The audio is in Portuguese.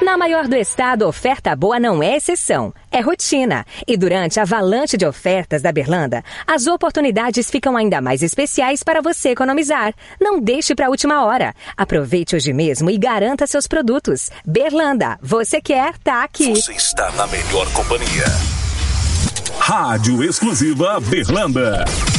Na maior do estado, oferta boa não é exceção, é rotina. E durante a avalanche de ofertas da Berlanda, as oportunidades ficam ainda mais especiais para você economizar. Não deixe para a última hora. Aproveite hoje mesmo e garanta seus produtos. Berlanda, você quer, tá aqui. Você está na melhor companhia. Rádio Exclusiva Berlanda.